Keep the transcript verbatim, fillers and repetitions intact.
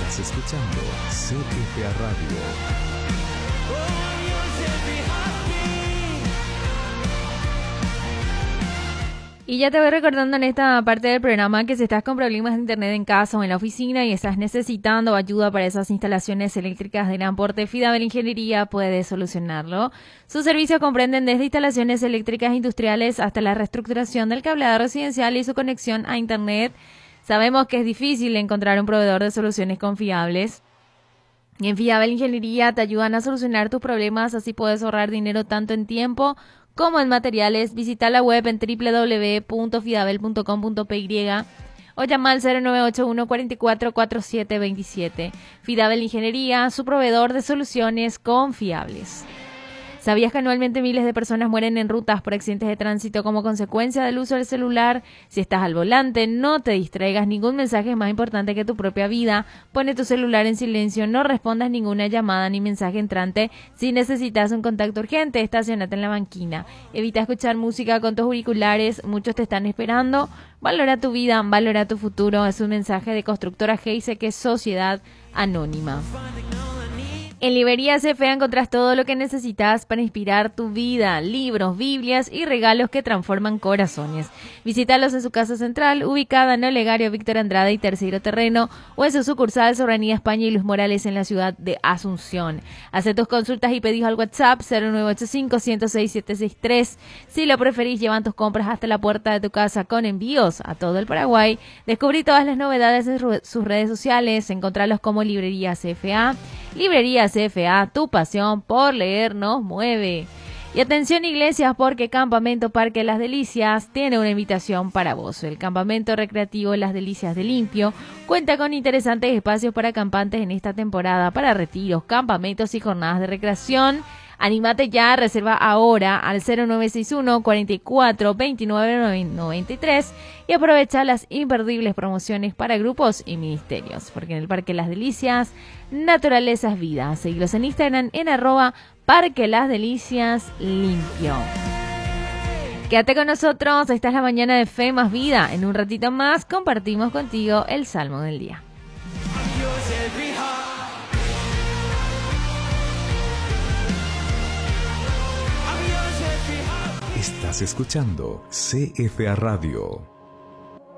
Estás escuchando C F A Radio. Y ya te voy recordando en esta parte del programa que si estás con problemas de internet en casa o en la oficina y estás necesitando ayuda para esas instalaciones eléctricas de gran porte, Fidabel Ingeniería puede solucionarlo. Sus servicios comprenden desde instalaciones eléctricas industriales hasta la reestructuración del cableado residencial y su conexión a internet. Sabemos que es difícil encontrar un proveedor de soluciones confiables. Y en Fidabel Ingeniería te ayudan a solucionar tus problemas, así puedes ahorrar dinero tanto en tiempo como en materiales. Visita la web en doble u doble u doble u punto fidabel punto com punto p y o llama al cero nueve ocho uno, cuatro cuatro, cuatro siete dos siete. Fidabel Ingeniería, su proveedor de soluciones confiables. ¿Sabías que anualmente miles de personas mueren en rutas por accidentes de tránsito como consecuencia del uso del celular? Si estás al volante, no te distraigas. Ningún mensaje es más importante que tu propia vida. Pone tu celular en silencio, no respondas ninguna llamada ni mensaje entrante. Si necesitas un contacto urgente, estacionate en la banquina. Evita escuchar música con tus auriculares, muchos te están esperando. Valora tu vida, valora tu futuro. Es un mensaje de Constructora Geise, que es Sociedad Anónima. En Librerías C F A encontrás todo lo que necesitas para inspirar tu vida, libros, biblias y regalos que transforman corazones. Visítalos en su casa central, ubicada en Olegario Víctor Andrade y Tercero Terreno, o en su sucursal Soberanía España y Luz Morales en la ciudad de Asunción. Haz tus consultas y pedidos al WhatsApp cero nueve ocho cinco, uno cero seis, siete seis tres. Si lo preferís, llevan tus compras hasta la puerta de tu casa con envíos a todo el Paraguay. Descubrí todas las novedades en sus redes sociales, encontralos como Librerías C F A. Librerías C F A, tu pasión por leer nos mueve. Y atención iglesias, porque Campamento Parque Las Delicias tiene una invitación para vos. El Campamento Recreativo Las Delicias de Limpio cuenta con interesantes espacios para acampantes en esta temporada para retiros, campamentos y jornadas de recreación. Anímate ya, reserva ahora al cero nueve seis uno, cuatro cuatro, veintinueve, noventa y tres y aprovecha las imperdibles promociones para grupos y ministerios, porque en el Parque Las Delicias, naturaleza es vida. Seguilos en Instagram en arroba Parque Las Delicias Limpio. Quédate con nosotros, esta es la mañana de Fe más Vida. En un ratito más compartimos contigo el Salmo del Día. Estás escuchando C F A Radio.